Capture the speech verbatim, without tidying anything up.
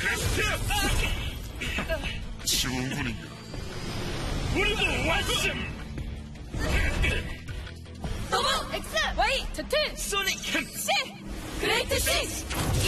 지원군인가? 우리도 왔음! 노브! X! Y! Z! 소닉! C! 그레이트 C!